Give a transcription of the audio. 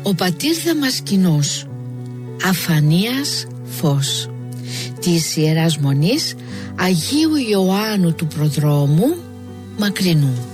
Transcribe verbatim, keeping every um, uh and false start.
ο πατήρ Δαμασκηνός, Αφανίας Φως, της Ιεράς Μονής Αγίου Ιωάννου του Προδρόμου Μακρινού.